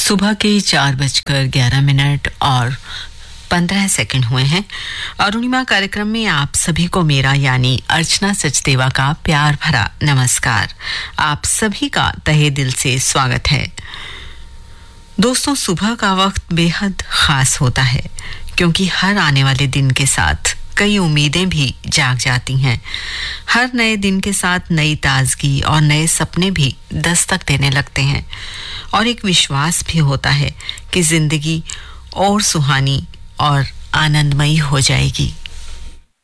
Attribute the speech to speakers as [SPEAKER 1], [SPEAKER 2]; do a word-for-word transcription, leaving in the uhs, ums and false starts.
[SPEAKER 1] सुबह के चार बजकर ग्यारह मिनट और पंद्रह सेकंड हुए हैं। अरुणिमा कार्यक्रम में आप सभी को मेरा यानी अर्चना सचदेवा का प्यार भरा नमस्कार। आप सभी का तहे दिल से स्वागत है। दोस्तों, सुबह का वक्त बेहद खास होता है क्योंकि हर आने वाले दिन के साथ कई उम्मीदें भी जाग जाती हैं। हर नए दिन के साथ नई ताजगी और नए सपने भी दस्तक देने लगते हैं और एक विश्वास भी होता है कि जिंदगी और सुहानी और आनंदमयी हो जाएगी।